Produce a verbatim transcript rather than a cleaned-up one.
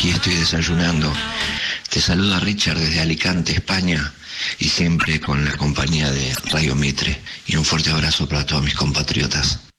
aquí estoy desayunando. Te saluda Richard desde Alicante, España, y siempre con la compañía de Radio Mitre. Y un fuerte abrazo para todos mis compatriotas.